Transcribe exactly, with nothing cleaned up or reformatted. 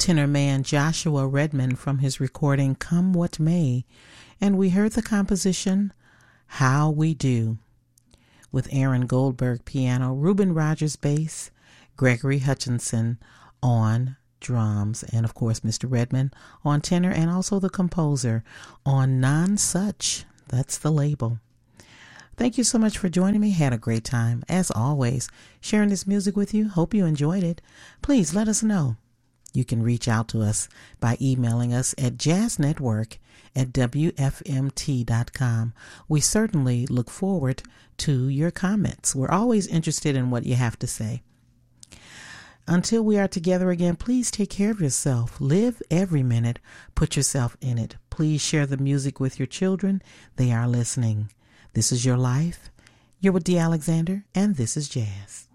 tenor man Joshua Redman from his recording Come What May, and we heard the composition How We Do, with Aaron Goldberg piano, Reuben Rogers bass, Gregory Hutchinson on drums, and of course Mister Redman on tenor, and also the composer on Non-Such. That's the label. Thank you so much for joining me. Had a great time, as always, sharing this music with you. Hope you enjoyed it. Please let us know. You can reach out to us by emailing us at jazznetwork at w f m t dot com. We certainly look forward to your comments. We're always interested in what you have to say. Until we are together again, please take care of yourself. Live every minute. Put yourself in it. Please share the music with your children. They are listening. This is your life. You're with Dee Alexander, and this is Jazz.